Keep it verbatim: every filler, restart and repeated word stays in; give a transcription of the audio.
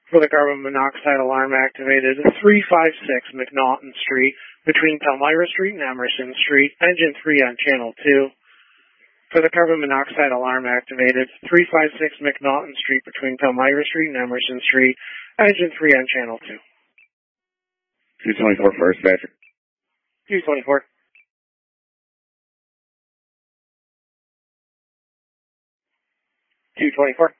For the carbon monoxide alarm activated, three five six McNaughton Street, between Palmyra Street and Emerson Street, engine three on channel two. For the carbon monoxide alarm activated, three five six McNaughton Street, between Palmyra Street and Emerson Street, engine three on channel two. two twenty-four first, Patrick. two twenty-four. two twenty-four.